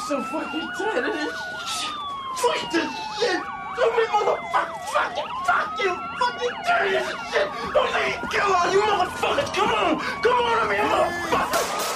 so fucking tired of this shit. Fuck this shit. Stupid motherfucker. Fuck you. Fucking dirty as shit. Don't let me kill us.